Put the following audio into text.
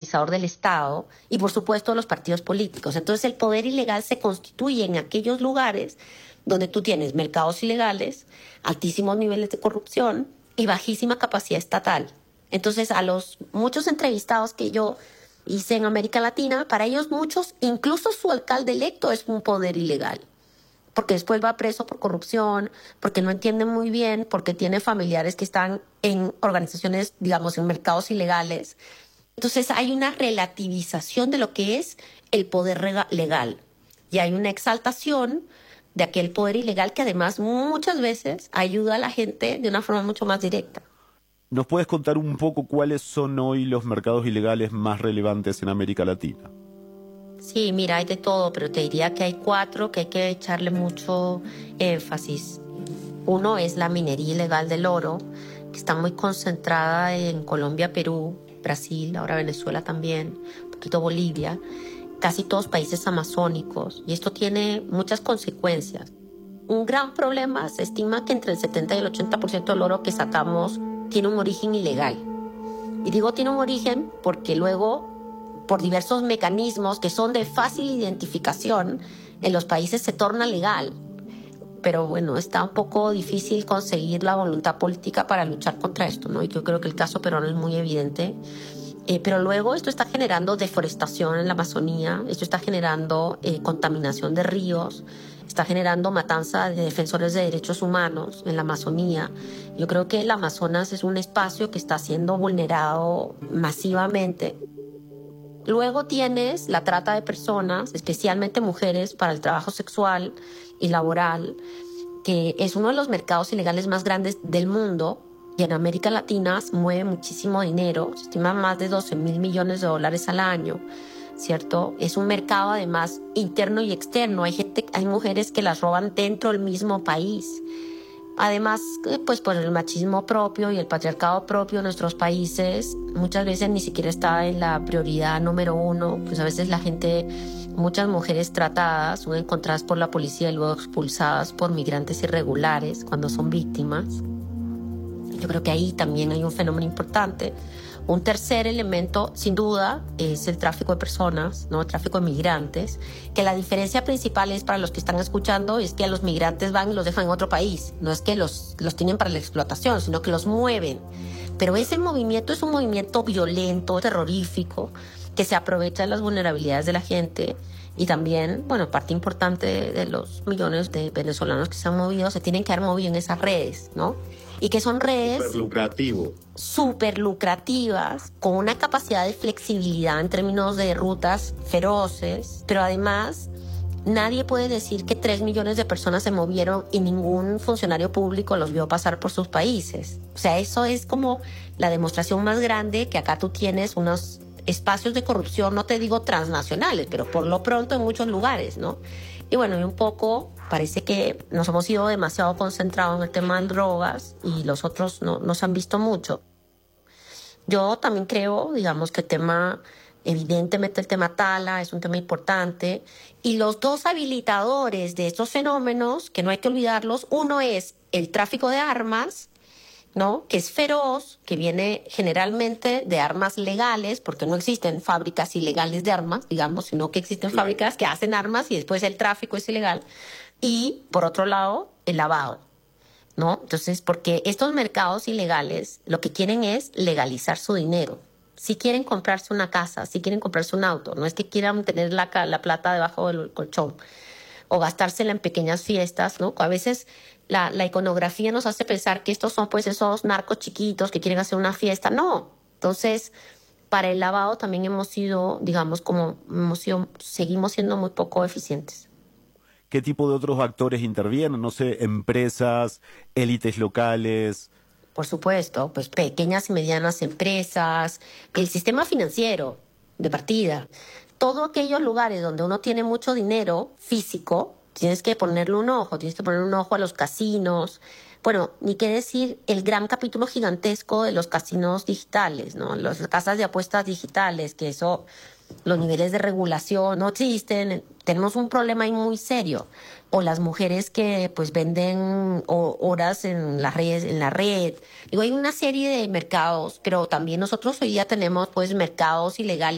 organizador del Estado y, por supuesto, los partidos políticos. Entonces, el poder ilegal se constituye en aquellos lugares donde tú tienes mercados ilegales, altísimos niveles de corrupción y bajísima capacidad estatal. Entonces, a los muchos entrevistados que yo hice en América Latina, para ellos muchos, incluso su alcalde electo es un poder ilegal. Porque después va preso por corrupción, porque no entiende muy bien, porque tiene familiares que están en organizaciones, digamos, en mercados ilegales. Entonces hay una relativización de lo que es el poder legal y hay una exaltación de aquel poder ilegal que además muchas veces ayuda a la gente de una forma mucho más directa. ¿Nos puedes contar un poco cuáles son hoy los mercados ilegales más relevantes en América Latina? Sí, mira, hay de todo, pero te diría que hay 4 que hay que echarle mucho énfasis. Uno es la minería ilegal del oro, que está muy concentrada en Colombia, Perú, Brasil, ahora Venezuela también, un poquito Bolivia, casi todos países amazónicos, y esto tiene muchas consecuencias. Un gran problema, se estima que entre el 70 y el 80% del oro que sacamos tiene un origen ilegal. Y digo tiene un origen porque luego, por diversos mecanismos que son de fácil identificación, en los países se torna legal. Pero bueno, está un poco difícil conseguir la voluntad política para luchar contra esto, ¿no? Y yo creo que el caso peruano es muy evidente. Pero luego esto está generando deforestación en la Amazonía, esto está generando contaminación de ríos, está generando matanza de defensores de derechos humanos en la Amazonía. Yo creo que el Amazonas es un espacio que está siendo vulnerado masivamente. Luego tienes la trata de personas, especialmente mujeres, para el trabajo sexual y laboral, que es uno de los mercados ilegales más grandes del mundo y en América Latina mueve muchísimo dinero, se estima más de 12,000 millones de dólares al año, ¿cierto? Es un mercado además interno y externo, hay mujeres que las roban dentro del mismo país. Además, pues por el machismo propio y el patriarcado propio de nuestros países, muchas veces ni siquiera está en la prioridad número 1. Pues a veces la gente, muchas mujeres tratadas son encontradas por la policía y luego expulsadas por migrantes irregulares cuando son víctimas. Yo creo que ahí también hay un fenómeno importante. Un tercer elemento, sin duda, es el tráfico de personas, ¿no? El tráfico de migrantes, que la diferencia principal es, para los que están escuchando, es que a los migrantes van y los dejan en otro país. No es que los tienen para la explotación, sino que los mueven. Pero ese movimiento es un movimiento violento, terrorífico, que se aprovecha de las vulnerabilidades de la gente. Y también, bueno, parte importante de los millones de venezolanos que se han movido, se tienen que haber movido en esas redes, ¿no? Y que son redes súper lucrativas, con una capacidad de flexibilidad en términos de rutas feroces, pero además nadie puede decir que 3 millones de personas se movieron y ningún funcionario público los vio pasar por sus países. O sea, eso es como la demostración más grande que acá tú tienes unos espacios de corrupción, no te digo transnacionales, pero por lo pronto en muchos lugares, ¿no? Y bueno, y un poco parece que nos hemos ido demasiado concentrados en el tema de drogas y los otros no se han visto mucho. Yo también creo, digamos, que el tema, evidentemente el tema tala es un tema importante. Y los dos habilitadores de estos fenómenos, que no hay que olvidarlos, uno es el tráfico de armas, ¿no? Que es feroz, que viene generalmente de armas legales, porque no existen fábricas ilegales de armas, digamos, sino que existen fábricas que hacen armas y después el tráfico es ilegal. Y, por otro lado, el lavado, ¿no? Entonces, porque estos mercados ilegales lo que quieren es legalizar su dinero. Si quieren comprarse una casa, si quieren comprarse un auto, no es que quieran tener la plata debajo del colchón o gastársela en pequeñas fiestas, ¿no? A veces la iconografía nos hace pensar que estos son pues esos narcos chiquitos que quieren hacer una fiesta. No. Entonces, para el lavado también seguimos siendo muy poco eficientes. ¿Qué tipo de otros actores intervienen? No sé, empresas, élites locales. Por supuesto, pues pequeñas y medianas empresas, el sistema financiero de partida. Todos aquellos lugares donde uno tiene mucho dinero físico, tienes que ponerle un ojo a los casinos. Bueno, ni qué decir el gran capítulo gigantesco de los casinos digitales, ¿no? Las casas de apuestas digitales, que eso, los niveles de regulación no existen. Tenemos un problema ahí muy serio. O las mujeres que pues venden horas en las redes, en la red. Digo, hay una serie de mercados, pero también nosotros hoy día tenemos pues mercados ilegales